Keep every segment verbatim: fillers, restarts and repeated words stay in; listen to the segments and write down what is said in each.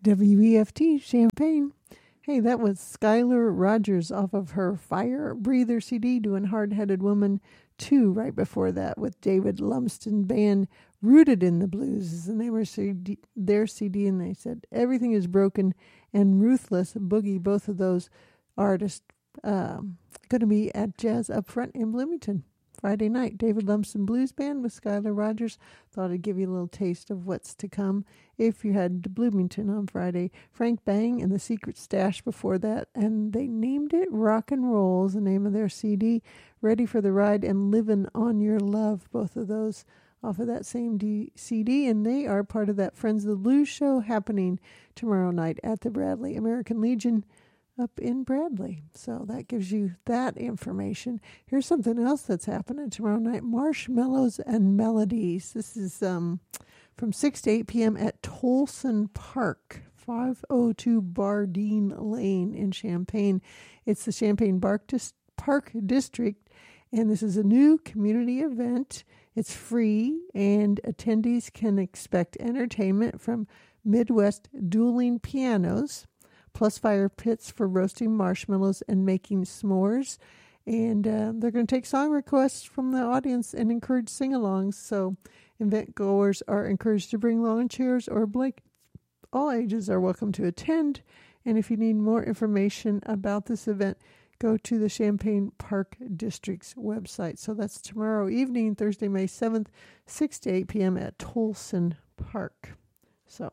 W E F T, Champaign. Hey, that was Skylar Rogers off of her Fire Breather C D doing Hard-Headed Woman two right before that with David Lumsden Band. Rooted in the Blues is the name of C D, their C D, and they said Everything is Broken and Ruthless Boogie, both of those artists um, going to be at Jazz Up Front in Bloomington Friday night. David Lumsden Blues Band with Skylar Rogers. Thought I'd give you a little taste of what's to come if you head to Bloomington on Friday. Frank Bang and the Secret Stash before that, and they named it Rock and Roll is the name of their C D. Ready for the Ride and Livin' on Your Love, both of those off of that same D- C D, and they are part of that Friends of the Blues show happening tomorrow night at the Bradley American Legion up in Bradley. So that gives you that information. Here's something else that's happening tomorrow night. Marshmallows and Melodies. This is um, from six to eight p.m. at Tolson Park, five oh two Bardeen Lane in Champaign. It's the Champaign Park, Dis- Park District, and this is a new community event. It's free, and attendees can expect entertainment from Midwest dueling pianos, plus fire pits for roasting marshmallows and making s'mores. And uh, they're going to take song requests from the audience and encourage sing-alongs. So event goers are encouraged to bring lawn chairs or blankets. All ages are welcome to attend. And if you need more information about this event, go to the Champaign Park District's website. So that's tomorrow evening, Thursday, May seventh, six to eight p.m. at Tolson Park. So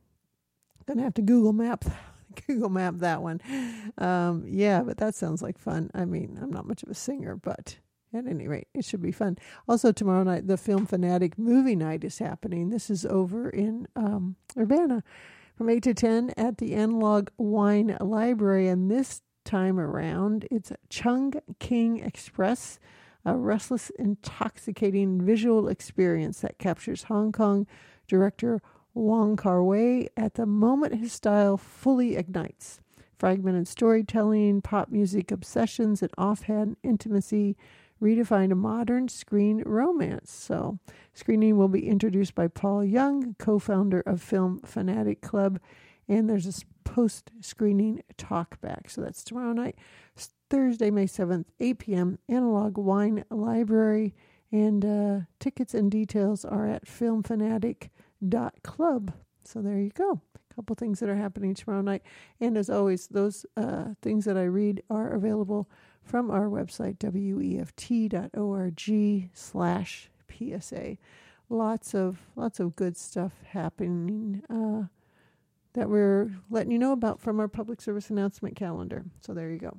going to have to Google Map Google Map that one. Um, yeah, but that sounds like fun. I mean, I'm not much of a singer, but at any rate, it should be fun. Also, tomorrow night, the Film Fanatic Movie Night is happening. This is over in um, Urbana from eight to ten at the Analog Wine Library. And this time around, it's Chung King Express, a restless, intoxicating visual experience that captures Hong Kong director Wong Kar-wai at the moment his style fully ignites. Fragmented storytelling, pop music obsessions, and offhand intimacy redefine a modern screen romance. So, screening will be introduced by Paul Young, co-founder of Film Fanatic Club, and there's a post-screening talkback. So that's tomorrow night, Thursday, May seventh, eight p.m., Analog Wine Library, and uh, tickets and details are at film fanatic dot club. So there you go. A couple things that are happening tomorrow night. And as always, those uh, things that I read are available from our website, W E F T dot org slash P S A. Lots of, lots of good stuff happening uh, that we're letting you know about from our public service announcement calendar. So there you go.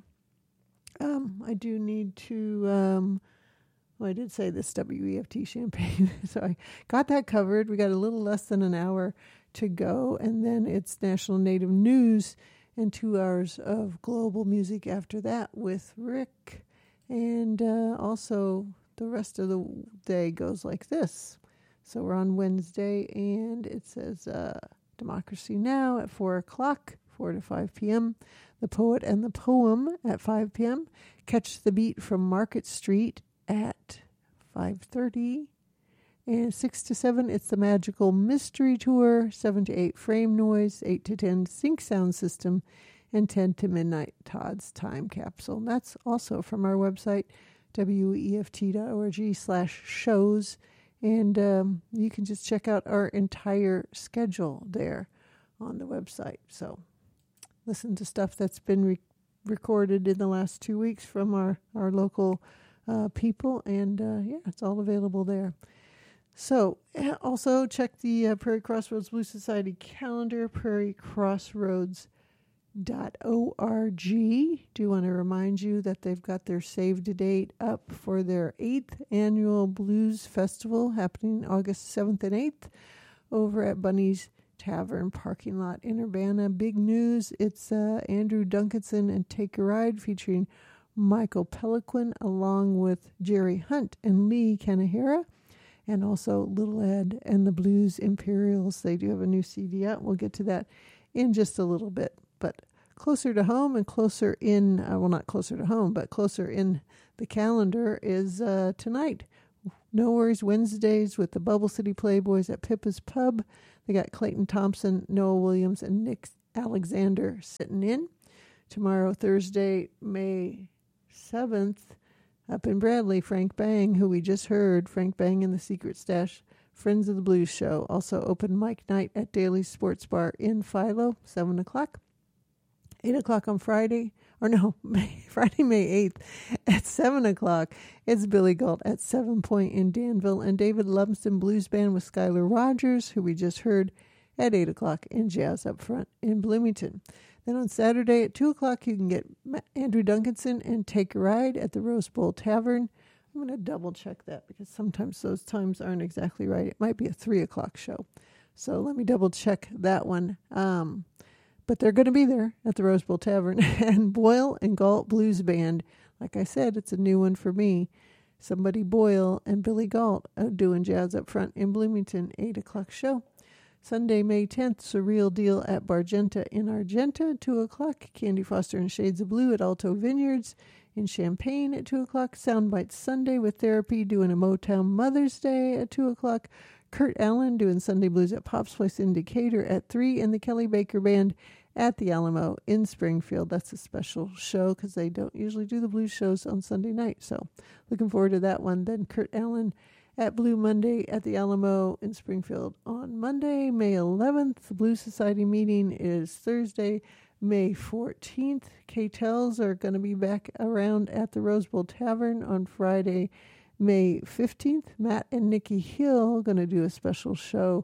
Um, I do need to... Um, Well, I did say this W E F T Champaign, so I got that covered. We got a little less than an hour to go, and then it's National Native News and two hours of global music after that with Rick. And uh, also the rest of the day goes like this. So we're on Wednesday, and it says uh, Democracy Now! At four o'clock, four to five p.m., The Poet and the Poem at five p.m., Catch the Beat from Market Street at five thirty, and six to seven, it's the Magical Mystery Tour, seven to eight, Frame Noise, eight to ten, Sync Sound System, and ten to midnight, Todd's Time Capsule. And that's also from our website, W E F T dot org slash shows, and um, you can just check out our entire schedule there on the website. So listen to stuff that's been re- recorded in the last two weeks from our, our local Uh, people, and uh, yeah, it's all available there. So also check the uh, Prairie Crossroads Blues Society calendar, prairie crossroads dot org. Do want to remind you that they've got their save the date up for their eighth annual Blues Festival happening August seventh and eighth over at Bunny's Tavern parking lot in Urbana. Big news, it's uh, Andrew Duncanson and Take a Ride featuring Michael Peliquin, along with Jerry Hunt and Lee Kanahira, and also Little Ed and the Blues Imperials. They do have a new C D out. We'll get to that in just a little bit. But closer to home and closer in, uh, well, not closer to home, but closer in the calendar is uh, tonight. No Worries Wednesdays with the Bubble City Playboys at Pippa's Pub. They got Clayton Thompson, Noah Williams, and Nick Alexander sitting in. Tomorrow, Thursday, May seventh, up in Bradley, Frank Bang, who we just heard, Frank Bang and the Secret Stash, Friends of the Blues Show. Also open mic night at Daily Sports Bar in Philo, seven o'clock. eight o'clock on Friday, or no, May, Friday, May eighth at seven o'clock. It's Billy Galt at Seven Point in Danville, and David Lumsden Blues Band with Skylar Rogers, who we just heard, at eight o'clock, in Jazz Up Front in Bloomington. Then on Saturday at two o'clock, you can get Andrew Duncanson and Take a Ride at the Rose Bowl Tavern. I'm going to double check that because sometimes those times aren't exactly right. It might be a three o'clock show. So let me double check that one. Um, but they're going to be there at the Rose Bowl Tavern. And Boyle and Galt Blues Band, like I said, it's a new one for me. Somebody Boyle and Billy Galt are doing Jazz Up Front in Bloomington, eight o'clock show. Sunday, May tenth, Surreal Deal at Bargenta in Argenta, two o'clock. Candy Foster and Shades of Blue at Alto Vineyards in Champaign at two o'clock. Soundbite Sunday with Therapy doing a Motown Mother's Day at two o'clock. Kurt Allen doing Sunday Blues at Pop's Place in Decatur at three. And the Kelly Baker Band at the Alamo in Springfield. That's a special show because they don't usually do the blues shows on Sunday night. So looking forward to that one. Then Kurt Allen at Blue Monday at the Alamo in Springfield on Monday, May eleventh. The Blues Society meeting is Thursday, May fourteenth. K-Tells are going to be back around at the Rose Bowl Tavern on Friday, May fifteenth. Matt and Nikki Hill going to do a special show.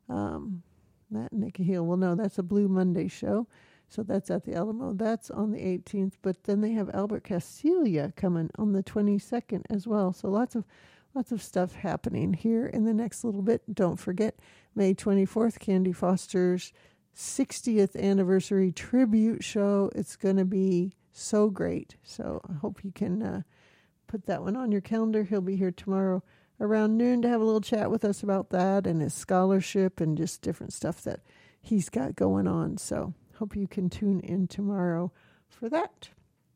Um, Matt and Nikki Hill, well, no, that's a Blue Monday show. So that's at the Alamo. That's on the eighteenth. But then they have Albert Castilla coming on the twenty-second as well. So lots of Lots of stuff happening here in the next little bit. Don't forget, May twenty-fourth, Candy Foster's sixtieth anniversary tribute show. It's going to be so great. So I hope you can uh, put that one on your calendar. He'll be here tomorrow around noon to have a little chat with us about that and his scholarship and just different stuff that he's got going on. So hope you can tune in tomorrow for that.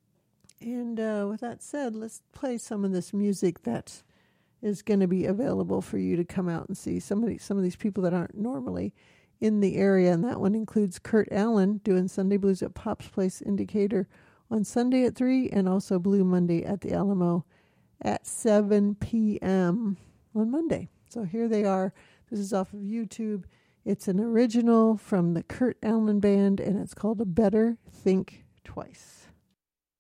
And uh, with that said, let's play some of this music that's is going to be available for you to come out and see. Some of, these, some of these people that aren't normally in the area, and that one includes Kurt Allen doing Sunday Blues at Pop's Place in Decatur on Sunday at three, and also Blue Monday at the Alamo at seven p.m. on Monday. So here they are. This is off of YouTube. It's an original from the Kurt Allen Band, and it's called A Better Think Twice.